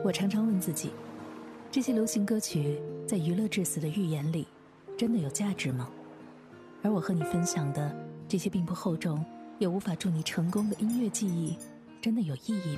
我常常问自己，这些流行歌曲在娱乐至死的预言里真的有价值吗？而我和你分享的这些并不厚重也无法助你成功的音乐记忆真的有意义吗？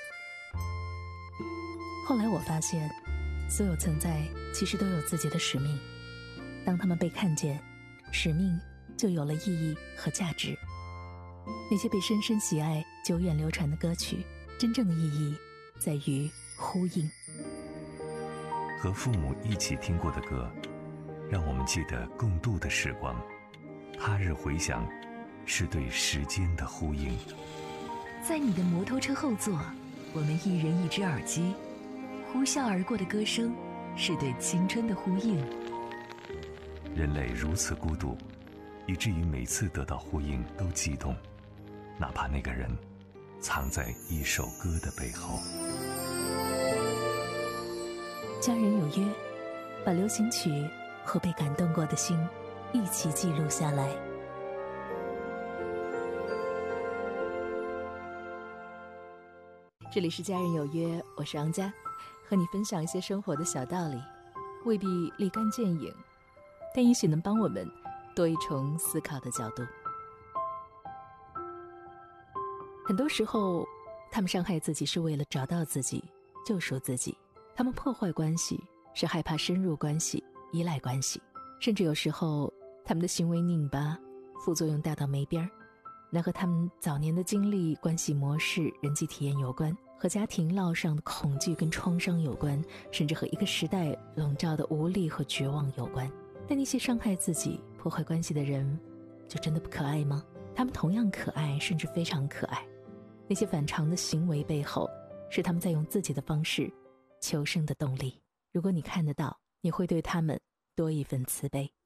后来我发现，所有存在其实都有自己的使命，当他们被看见，使命就有了意义和价值。那些被深深喜爱久远流传的歌曲，真正的意义在于呼应。 和父母一起听过的歌，让我们记得共度的时光，他日回响，是对时间的呼应。 在你的摩托车后座，我们一人一只耳机，呼啸而过的歌声，是对青春的呼应。 人类如此孤独，以至于每次得到呼应都激动，哪怕那个人藏在一首歌的背后。 家人有约，把流行曲和被感动过的心一起记录下来。这里是家人有约，我是昂佳，和你分享一些生活的小道理，未必立竿见影，但也许能帮我们多一重思考的角度。很多时候，他们伤害自己是为了找到自己，救赎自己。他们破坏关系是害怕深入关系，依赖关系，甚至有时候他们的行为拧巴，副作用大到没边儿。那和他们早年的经历、关系模式、人际体验有关，和家庭烙上的恐惧跟创伤有关，甚至和一个时代笼罩的无力和绝望有关。但那些伤害自己、破坏关系的人，就真的不可爱吗？他们同样可爱，甚至非常可爱。那些反常的行为背后，是他们在用自己的方式求生的动力。如果你看得到，你会对他们多一份慈悲。